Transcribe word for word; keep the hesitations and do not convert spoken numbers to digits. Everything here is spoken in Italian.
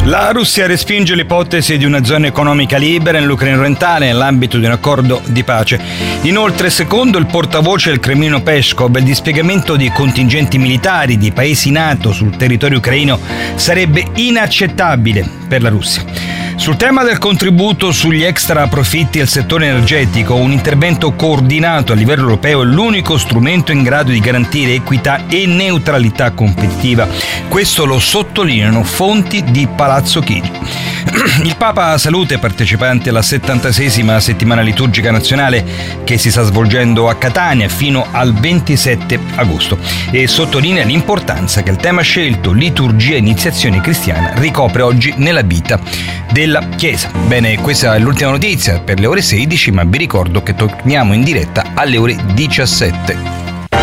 La Russia respinge l'ipotesi di una zona economica libera nell'Ucraina orientale nell'ambito di un accordo di pace. Inoltre, secondo il portavoce del Cremlino Peskov, il dispiegamento di contingenti militari di paesi NATO sul territorio ucraino sarebbe inaccettabile per la Russia. Sul tema del contributo sugli extra profitti del settore energetico, un intervento coordinato a livello europeo è l'unico strumento in grado di garantire equità e neutralità competitiva. Questo lo sottolineano fonti di Palazzo Chigi. Il Papa saluta i partecipanti alla settantaseiesima settimana liturgica nazionale che si sta svolgendo a Catania fino al ventisette agosto e sottolinea l'importanza che il tema scelto, liturgia e iniziazione cristiana, ricopre oggi nella vita della Chiesa. Bene, questa è l'ultima notizia per le ore sedici, ma vi ricordo che torniamo in diretta alle ore diciassette.